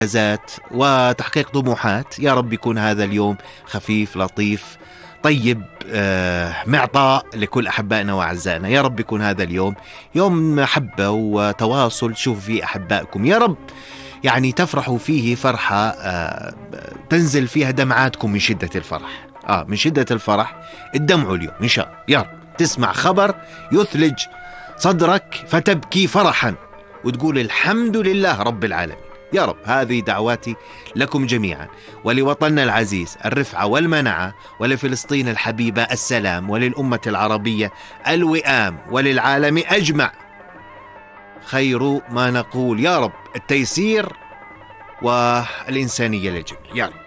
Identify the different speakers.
Speaker 1: إنجازات وتحقيق طموحات. يا رب يكون هذا اليوم خفيف لطيف طيب، معطاء لكل أحبائنا وأعزائنا. يا رب يكون هذا اليوم يوم محبة وتواصل، شوفوا فيه أحبائكم. يا رب يعني تفرحوا فيه فرحة تنزل فيها دمعاتكم من شدة الفرح. من شدة الفرح ادمعوا اليوم إن شاء الله. يا رب تسمع خبر يثلج صدرك فتبكي فرحا وتقول الحمد لله رب العالمين. يا رب هذه دعواتي لكم جميعا، ولوطننا العزيز الرفعة والمنعة، ولفلسطين الحبيبة السلام، وللأمة العربية الوئام، وللعالم أجمع خير ما نقول يا رب التيسير والإنسانية للجميع. يا رب.